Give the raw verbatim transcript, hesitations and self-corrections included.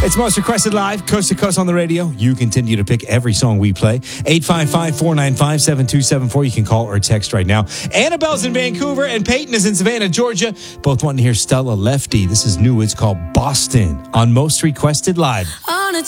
It's Most Requested Live, coast to coast on the radio. You continue to pick every song we play. eight five five, four nine five, seven two seven four. You can call or text right now. Annabelle's in Vancouver and Peyton is in Savannah, Georgia. Both wanting to hear Stella Lefty. This is new. It's called Boston on Most Requested Live. On a